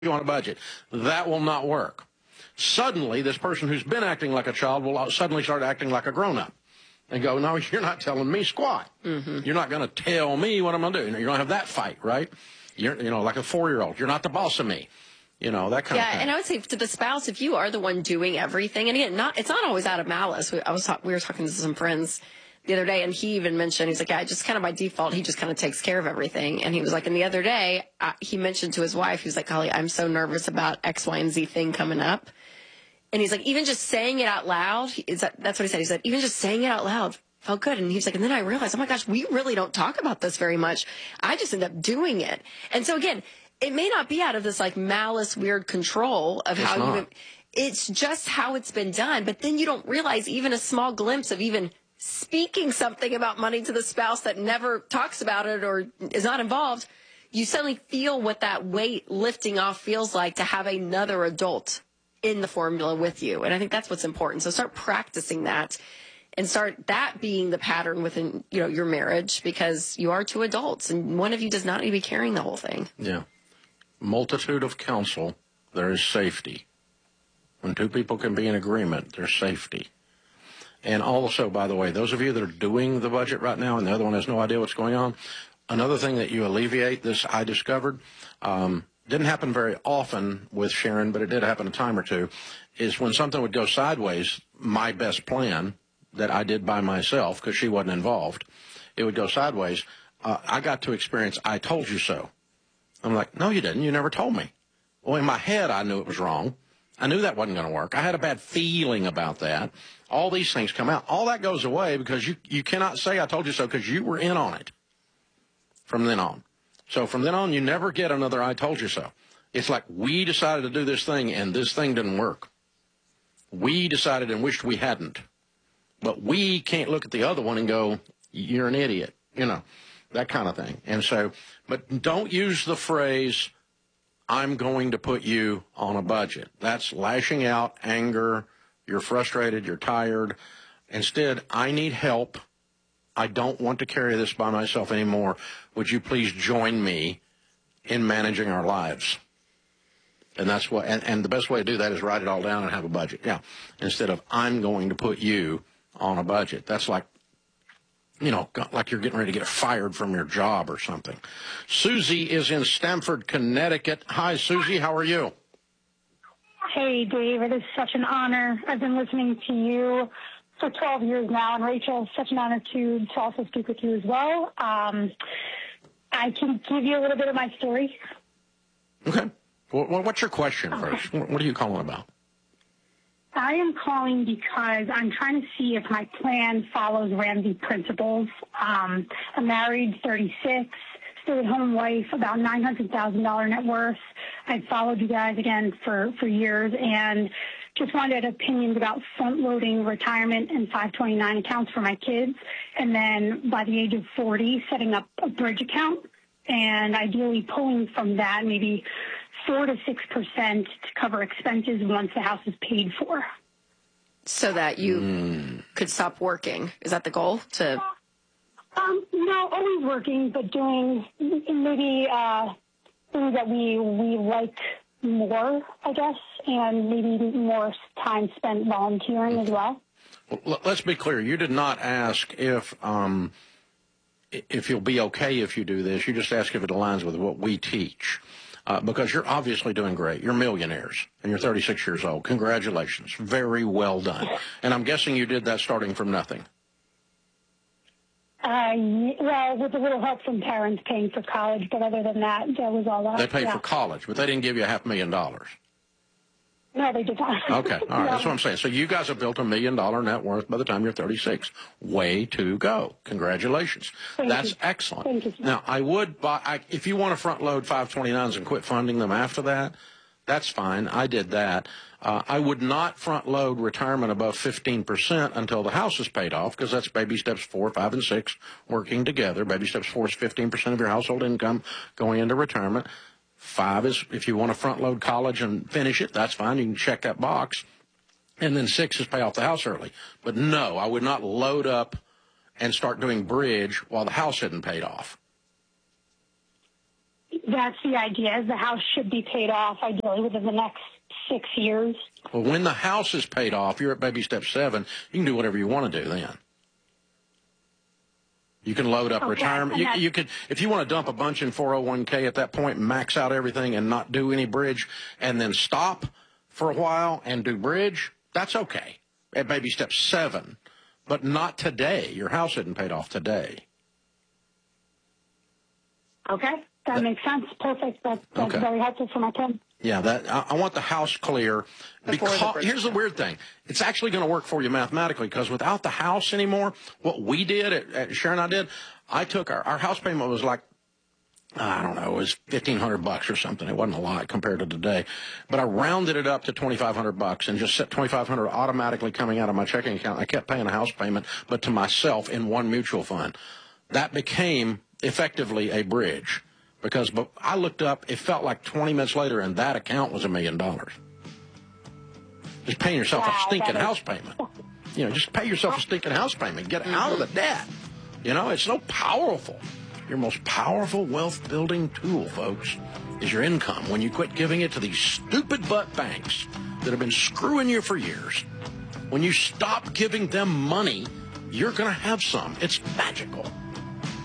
you on a budget. That will not work. Suddenly, this person who's been acting like a child will suddenly start acting like a grown-up and go, no, you're not telling me squat. You're not going to tell me what I'm going to do. You don't have that fight, right? You're, like a 4-year-old. You're not the boss of me. That kind of thing. Yeah, and I would say to the spouse, if you are the one doing everything, and again, it's not always out of malice. We were talking to some friends the other day, and he even mentioned, he's like, yeah, just kind of by default, he just kind of takes care of everything. And he was like, and the other day, he mentioned to his wife, he was like, Holly, I'm so nervous about X, Y, and Z thing coming up. And he's like, even just saying it out loud, that's what he said. He said, even just saying it out loud felt good. And he's like, and then I realized, oh my gosh, we really don't talk about this very much. I just end up doing it. And so again, it may not be out of this like malice, weird control of it's just how it's been done. But then you don't realize even a small glimpse of even speaking something about money to the spouse that never talks about it or is not involved. You suddenly feel what that weight lifting off feels like to have another adult in the formula with you. And I think that's what's important. So start practicing that and start that being the pattern within, your marriage, because you are two adults and one of you does not need to be carrying the whole thing. Yeah. Multitude of counsel, there is safety. When two people can be in agreement, there's safety. And also, by the way, those of you that are doing the budget right now and the other one has no idea what's going on, another thing that you alleviate, this I discovered, didn't happen very often with Sharon, but it did happen a time or two, is when something would go sideways, my best plan that I did by myself, because she wasn't involved, it would go sideways. I got to experience, I told you so. I'm like, no, you didn't. You never told me. Well, in my head, I knew it was wrong. I knew that wasn't going to work. I had a bad feeling about that. All these things come out. All that goes away because you cannot say I told you so because you were in on it from then on. So from then on, you never get another I told you so. It's like we decided to do this thing, and this thing didn't work. We decided and wished we hadn't. But we can't look at the other one and go, you're an idiot, that kind of thing. And so, but don't use the phrase, I'm going to put you on a budget. That's lashing out, anger, you're frustrated, you're tired. Instead, I need help. I don't want to carry this by myself anymore. Would you please join me in managing our lives? And that's what, and the best way to do that is write it all down and have a budget. Yeah. Instead of I'm going to put you on a budget. That's like, like you're getting ready to get fired from your job or something. Susie is in Stamford, Connecticut. Hi, Susie. How are you? Hey, Dave. It is such an honor. I've been listening to you for 12 years now, and Rachel, it's such an honor to also speak with you as well. I can give you a little bit of my story. Okay. Well, what's your question first? What are you calling about? I am calling because I'm trying to see if my plan follows Ramsey principles. I'm married, 36, stay-at-home wife, about $900,000 net worth. I've followed you guys again for years and just wanted opinions about front-loading retirement and 529 accounts for my kids, and then by the age of 40, setting up a bridge account, and ideally pulling from that maybe 4 to 6% to cover expenses once the house is paid for. So that you could stop working. Is that the goal? No, always working, but doing maybe things that we like more, I guess, and maybe more time spent volunteering as well. Well, let's be clear. You did not ask if you'll be okay if you do this. You just ask if it aligns with what we teach. Because you're obviously doing great. You're millionaires, and you're 36 years old. Congratulations. Very well done. And I'm guessing you did that starting from nothing. Well, with a little help from parents paying for college, but other than that, that was all. They paid for college, but they didn't give you $500,000. No, they did not. Okay, all right, that's what I'm saying. So you guys have built $1 million net worth by the time you're 36. Way to go. Congratulations. That's excellent. Thank you. Now, I would buy, if you want to front load 529s and quit funding them after that, that's fine. I did that. I would not front load retirement above 15% until the house is paid off, because that's baby steps 4, 5, and 6 working together. Baby steps 4 is 15% of your household income going into retirement. 5 is if you want to front load college and finish it, that's fine. You can check that box. And then 6 is pay off the house early. But no, I would not load up and start doing bridge while the house isn't paid off. That's the idea, is the house should be paid off ideally within the next 6 years. Well, when the house is paid off, you're at baby step 7, you can do whatever you want to do then. You can load up retirement. You could, if you want to dump a bunch in 401k at that point, max out everything and not do any bridge, and then stop for a while and do bridge, that's okay at baby step 7, but not today. Your house isn't paid off today. Okay, that makes sense. Perfect. That's okay. Very helpful for my plan. Yeah, I want the house clear. Because here's the weird thing. It's actually going to work for you mathematically, because without the house anymore, what we did, at Sharon and I did, I took our house payment was like, I don't know, it was $1,500 or something. It wasn't a lot compared to today. But I rounded it up to $2,500 and just set $2,500 automatically coming out of my checking account. I kept paying a house payment, but to myself in one mutual fund. That became effectively a bridge. Because I looked up, it felt like 20 minutes later, and that account was $1 million. Just paying yourself a stinking house payment. You know, just pay yourself a stinking house payment. Get out of the debt. You know, it's so powerful. Your most powerful wealth-building tool, folks, is your income. When you quit giving it to these stupid butt banks that have been screwing you for years, when you stop giving them money, you're going to have some. It's magical.